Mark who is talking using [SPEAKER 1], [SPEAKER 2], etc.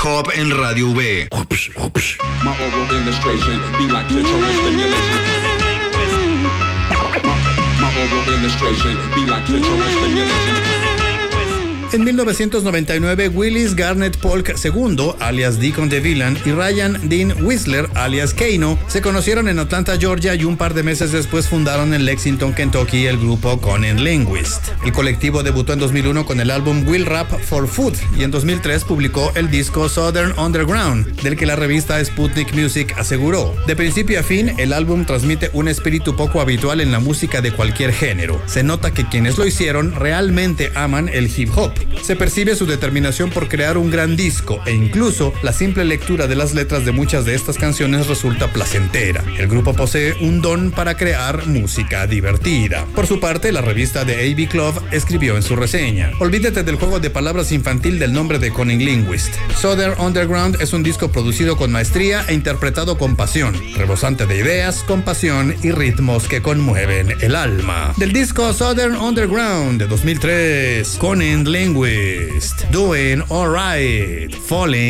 [SPEAKER 1] hop en Radio V.
[SPEAKER 2] My oral illustration be like clitoral stimulation. My oral illustration be like clitoral stimulation.
[SPEAKER 3] En 1999, Willis Garnett Polk II, alias Deacon DeVillan, y Ryan Dean Whistler, alias Kano, se conocieron en Atlanta, Georgia, y un par de meses después fundaron en Lexington, Kentucky, el grupo Cunning Linguist. El colectivo debutó en 2001 con el álbum Will Rap for Food y en 2003 publicó el disco Southern Underground, del que la revista Sputnik Music aseguró: de principio a fin, el álbum transmite un espíritu poco habitual en la música de cualquier género. Se nota que quienes lo hicieron realmente aman el hip hop. Se percibe su determinación por crear un gran disco e incluso la simple lectura de las letras de muchas de estas canciones resulta placentera. El grupo posee un don para crear música divertida. Por su parte, la revista The A.V. Club escribió en su reseña: olvídate del juego de palabras infantil del nombre de Cunning Linguist. Southern Underground es un disco producido con maestría e interpretado con pasión, rebosante de ideas, compasión y ritmos que conmueven el alma. Del disco Southern Underground de 2003, Cunning Linguist, Doing Alright, Falling